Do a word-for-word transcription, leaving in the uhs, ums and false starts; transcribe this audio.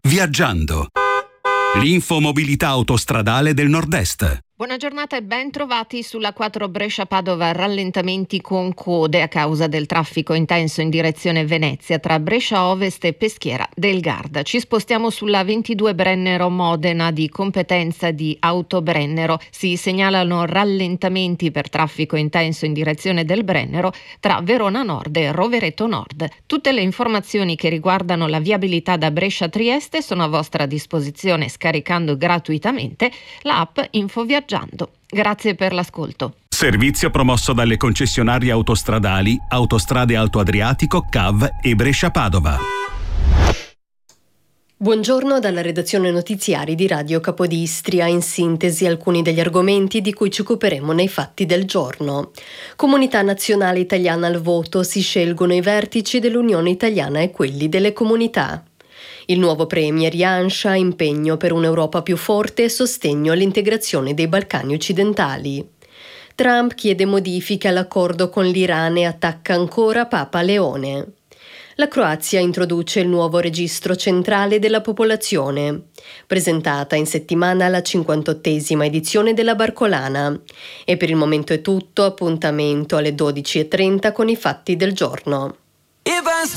Viaggiando. L'infomobilità autostradale del Nord-Est. Buona giornata e ben trovati sulla quattro Brescia-Padova. Rallentamenti con code a causa del traffico intenso in direzione Venezia tra Brescia Ovest e Peschiera del Garda. Ci spostiamo sulla ventidue Brennero-Modena di competenza di Autobrennero. Si segnalano rallentamenti per traffico intenso in direzione del Brennero tra Verona Nord e Rovereto Nord. Tutte le informazioni che riguardano la viabilità da Brescia-Trieste sono a vostra disposizione scaricando gratuitamente l'app Infoviaggiando. Grazie per l'ascolto. Servizio promosso dalle concessionarie autostradali Autostrade Alto Adriatico, C A V e Brescia-Padova. Buongiorno dalla redazione notiziari di Radio Capodistria. In sintesi alcuni degli argomenti di cui ci occuperemo nei fatti del giorno. Comunità nazionale italiana al voto, si scelgono i vertici dell'Unione Italiana e quelli delle comunità. Il nuovo premier Janša, impegno per un'Europa più forte e sostegno all'integrazione dei Balcani occidentali. Trump chiede modifiche all'accordo con l'Iran e attacca ancora Papa Leone. La Croazia introduce il nuovo registro centrale della popolazione. Presentata in settimana la cinquantottesima edizione della Barcolana. E per il momento è tutto, appuntamento alle dodici e trenta con i fatti del giorno. If I